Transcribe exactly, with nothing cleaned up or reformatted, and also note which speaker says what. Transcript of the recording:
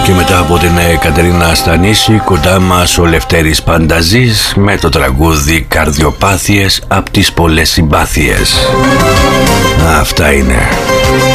Speaker 1: Και μετά από την Κατερίνα Στανίση, κοντά μας ο Λευτέρης Πανταζής με το τραγούδι «Καρδιοπάθειες απ' τις πολλές συμπάθειες». Αυτά είναι.